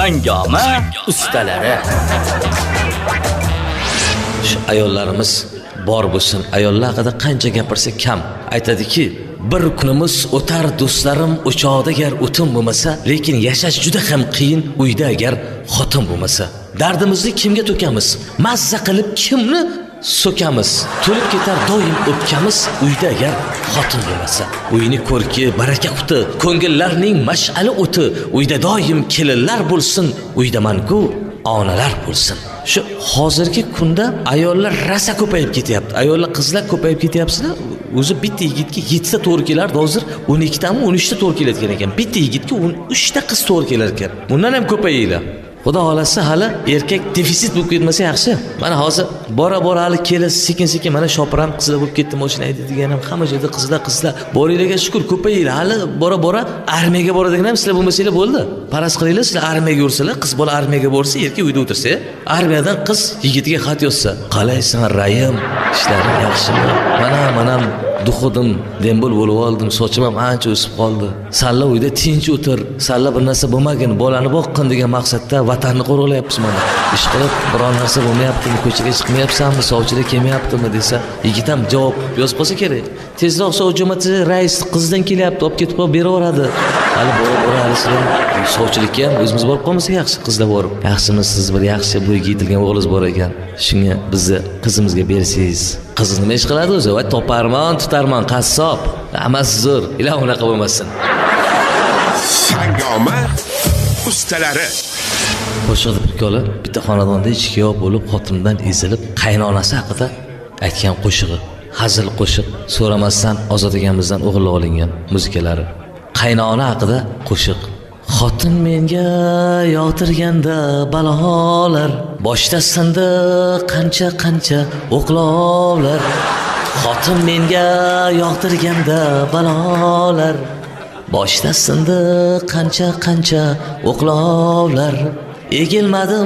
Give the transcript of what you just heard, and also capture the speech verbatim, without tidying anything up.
Hangoma ustalari. Shu ayollarimiz bor bo'lsin. Ayollar haqida qancha gapirsa kam. Aytadiki, bir kunimiz o'tar do'stlarim o'choqda agar o'tin bo'lmasa, lekin yashash juda ham qiyin uyda agar xotin bo'lmasa. Dardimizni kimga to'kamiz? Mazza qilib kimni so'kamiz? To'lib ketar doim o'pkamiz uyda agar xotin bo'lmasa. Uyni ko'rki, baraka quti, ko'ngillarning mash'ali o'ti, uyda doim kelinlar bo'lsin, uyda mangu onalar bo'lsin. Shu hozirgi kunda ayollar rasa ko'payib ketyapti. Ayollar, qizlar ko'payib ketyapsizlar. O'zi bitta yigitga yettita to'g'ri kelardi, hozir o'n ikkitami o'n uchta to'g'ri keladigan ekan. Bitta yigitga o'n uchta qiz to'g'ri kelar ekan. Bundan ham ko'payinglar. Xudo xolasa hali erkak defisit bo'lib ketmasa yaxshi. Mana hozir bora-bora hali kelasi sekin-sekin mana shopiram qizlar bo'lib ketdi, mashina haydaydigan ham hamma joyda qizlar, qizlar. Boringlarga shukr, ko'payinglar. Hali bora-bora armiyaga boradigan ham sizlar bo'lmasanglar bo'ldi. Paras qilinglar, sizlar armiyaga yursalar, qiz bola armiyaga borsa, erkak uyda o'tirsa, armiyadan qiz yigitiga xat yozsa, "Qalaysan, Rayim? Ishlaring yaxshimi? Mana mana duxudim, dembul bo'lib oldim, sochim ham ancha o'sib qoldi. Salla uyda tinch o'tir, salla bir narsa bo'lmagin, bolani boqqin" degan maqsadda vatanni qo'riqlayapmiz mana. Ish qilib biron narsa bo'lmayaptimi, ko'chaga chiqmayapsanmi, sovchilar kelmayaptimi desa, yigit ham javob yozib qolsa kerak. Tezroq sovchi jo'mati rais qizdan kelyapti, olib ketib qo'yib beraveradi. Hali bora-bora hali sizlar sovchilikka ham o'zimiz borib qolmasak yaxshi, qizlar borib. Yaxshimiz, siz bir yaxshi bo'yga yetilgan o'g'lingiz bor ekan. Shunga bizni qizimizga bersangiz. Qiz nima ish qiladi o'zi? Va toparman, tutarman, qassob. Hammasi zo'r. Iloh unaqa bo'lmasin. Hangoma ustalari. Qo'shiqda Pirkola bitta xonadonda ichkiyo bo'lib, xotindan ezilib, qaynonasi haqida aytgan qo'shig'i. Hazil qo'shiq, so'ramasdan Ozod akamizdan o'g'irlab olingan musikalari. Qaynona haqida qo'shiq. Xotin menga yo'tirganda balolar, boshda sindi qancha qancha o'qlovlar. Xotin menga yo'tirganda balolar, boshda sindi qancha qancha o'qlovlar. Egilmadim